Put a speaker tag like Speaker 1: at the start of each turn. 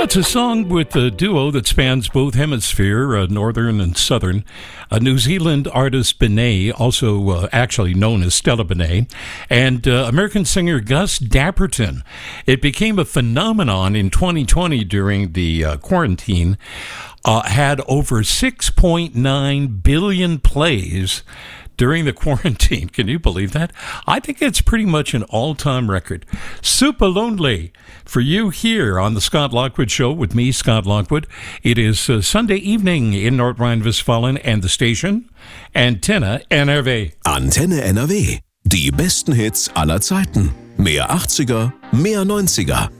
Speaker 1: It's a song with a duo that spans both hemisphere, northern and southern. New Zealand artist Benet, also actually known as Stella Benet, and American singer Gus Dapperton. It became a phenomenon in 2020 during the quarantine. Had over 6.9 billion plays during the quarantine. Can you believe that? I think it's pretty much an all-time record. Super Lonely for you here on the Scott Lockwood Show with me, Scott Lockwood. It is Sunday evening in North Rhine-Westfalen and the station Antenne NRW.
Speaker 2: Antenne NRW. Die besten Hits aller Zeiten. Mehr 80er, mehr 90er.